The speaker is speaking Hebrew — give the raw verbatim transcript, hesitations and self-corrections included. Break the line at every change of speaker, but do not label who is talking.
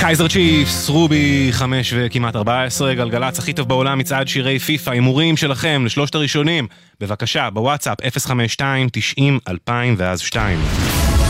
קייזר צ'יפס, רובי חמש וכמעט ארבע עשרה, גלגלץ הכי טוב בעולם מצעד שירי פיפה, הימורים שלכם לשלושת הראשונים, בבקשה בוואטסאפ אפס חמש שתיים תשעים אלפיים ואז שתיים.